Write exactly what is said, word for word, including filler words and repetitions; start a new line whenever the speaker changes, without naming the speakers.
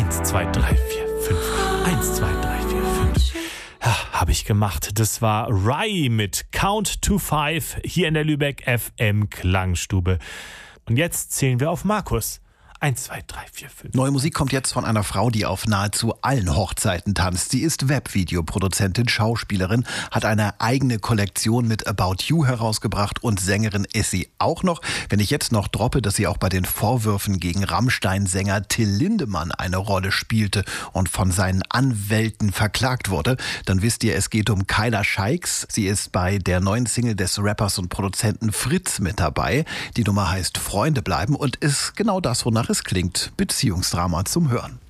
Eins, zwei, drei, vier, fünf. Eins, zwei, drei, vier, fünf. Ja, habe ich gemacht. Das war Rai mit Count to Five hier in der Lübeck F M Klangstube. Und jetzt zählen wir auf Markus. Eins, zwei, drei, vier, fünf.
Neue Musik kommt jetzt von einer Frau, die auf nahezu allen Hochzeiten tanzt. Sie ist Webvideoproduzentin, Schauspielerin, hat eine eigene Kollektion mit About You herausgebracht und Sängerin ist sie auch noch. Wenn ich jetzt noch droppe, dass sie auch bei den Vorwürfen gegen Rammstein-Sänger Till Lindemann eine Rolle spielte und von seinen Anwälten verklagt wurde, dann wisst ihr, es geht um Kyla Scheiks. Sie ist bei der neuen Single des Rappers und Produzenten Fritz mit dabei. Die Nummer heißt Freunde bleiben und ist genau das, wonach es klingt. Beziehungsdrama zum Hören.